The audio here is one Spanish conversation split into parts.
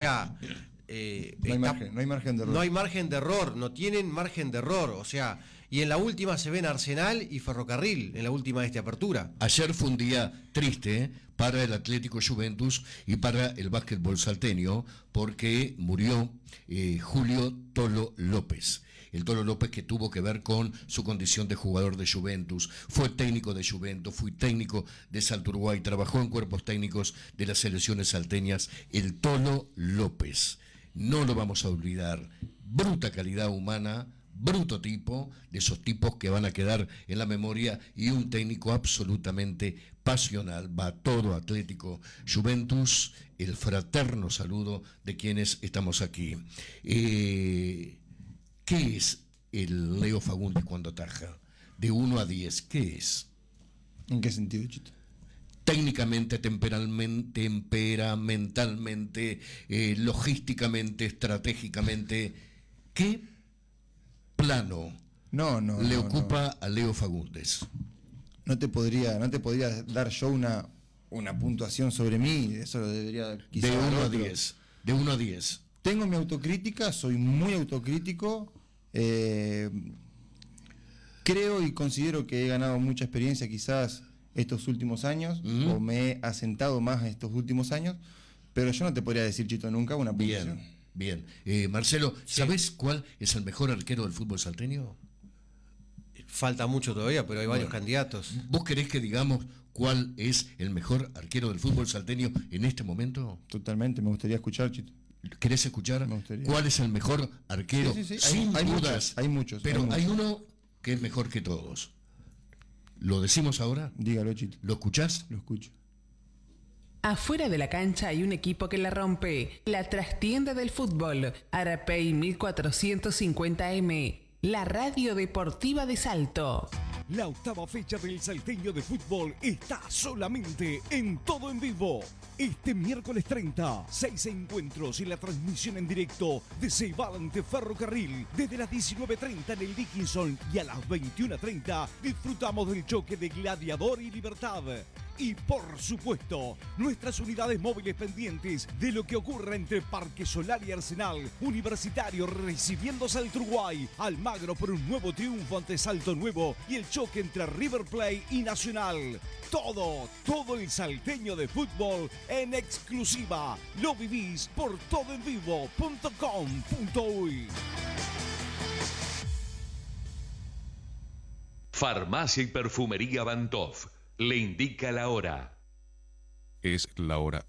sea, no hay margen de error. No hay margen de error, no tienen margen de error, o sea, y en la última se ven Arsenal y Ferrocarril, en la última de esta apertura. Ayer fue un día triste para el Atlético Juventus y para el básquetbol salteño, porque murió Julio Tolo López. El Tolo López, que tuvo que ver con su condición de jugador de Juventus, fue técnico de Juventus, fue técnico de Salto Uruguay, trabajó en cuerpos técnicos de las selecciones salteñas. El Tolo López, no lo vamos a olvidar, bruta calidad humana, bruto tipo, de esos tipos que van a quedar en la memoria, y un técnico absolutamente pasional. Va todo Atlético Juventus, el fraterno saludo de quienes estamos aquí. ¿Qué es el Leo Fagundes cuando ataja? De 1 a 10, ¿qué es? ¿En qué sentido, Chito? Técnicamente, temperamentalmente, logísticamente, estratégicamente, ¿qué plano le ocupa a Leo Fagundes? No te podría dar yo una puntuación sobre mí, eso lo debería quizás. De 1 a 10. De 1 a 10. Tengo mi autocrítica, soy muy autocrítico. Creo y considero que he ganado mucha experiencia quizás estos últimos años, o me he asentado más estos últimos años, pero yo no te podría decir, Chito, nunca una puntuación. Bien. Marcelo, ¿sabés cuál es el mejor arquero del fútbol salteño? Falta mucho todavía, pero hay varios candidatos. ¿Vos querés que digamos cuál es el mejor arquero del fútbol salteño en este momento? Totalmente, me gustaría escuchar, Chito. ¿Querés escuchar cuál es el mejor arquero? Sí. Sin dudas. Hay muchos. Pero hay uno que es mejor que todos. ¿Lo decimos ahora? Dígalo, Chito. ¿Lo escuchás? Lo escucho. Afuera de la cancha hay un equipo que la rompe. La trastienda del fútbol. Arapey 1450M. La radio deportiva de Salto. La octava fecha del Salteño de Fútbol está solamente en Todo en Vivo. Este miércoles 30, 6 encuentros y la transmisión en directo de Ceibal ante Ferrocarril. Desde las 19:30 en el Dickinson y a las 21:30 disfrutamos del choque de Gladiador y Libertad. Y por supuesto, nuestras unidades móviles pendientes de lo que ocurra entre Parque Solar y Arsenal. Universitario recibiendo Salto Uruguay. Almagro por un nuevo triunfo ante Salto Nuevo y el choque entre River Plate y Nacional. Todo el salteño de fútbol en exclusiva. Lo vivís por todoenvivo.com.uy. Farmacia y Perfumería Bantoff le indica la hora. Es la hora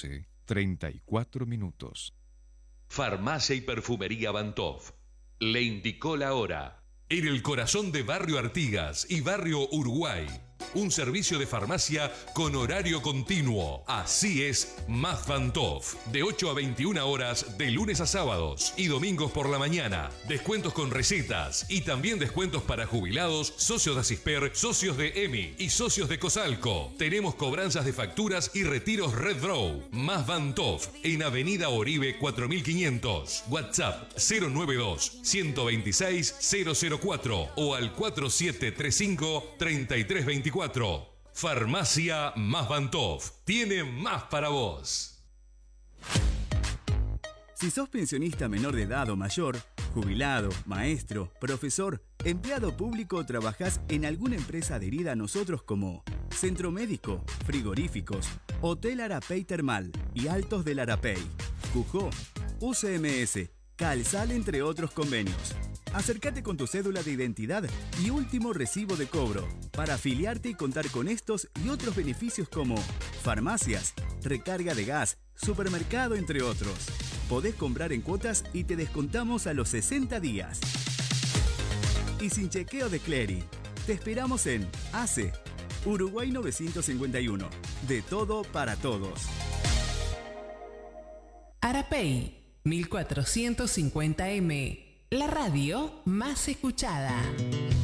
12:34. Farmacia y Perfumería Bantoff le indicó la hora. En el corazón de Barrio Artigas y Barrio Uruguay. Un servicio de farmacia con horario continuo. Así es, Más Bantoff. De 8 a 21 horas, de lunes a sábados y domingos por la mañana. Descuentos con recetas y también descuentos para jubilados, socios de Asisper, socios de EMI y socios de Cosalco. Tenemos cobranzas de facturas y retiros Red Draw. Más Bantoff en Avenida Oribe 4500. WhatsApp 092-126-004 o al 4735-3324. Farmacia Más Bantoff tiene más para vos. Si sos pensionista menor de edad o mayor, jubilado, maestro, profesor, empleado público o trabajás en alguna empresa adherida a nosotros como Centro Médico, Frigoríficos, Hotel Arapey Termal y Altos del Arapey, Cujó, UCMS, Calsal, entre otros convenios. Acércate con tu cédula de identidad y último recibo de cobro para afiliarte y contar con estos y otros beneficios como farmacias, recarga de gas, supermercado, entre otros. Podés comprar en cuotas y te descontamos a los 60 días. Y sin chequeo de clearing. Te esperamos en ACE, Uruguay 951. De todo para todos. Arapey 1450M. La radio más escuchada.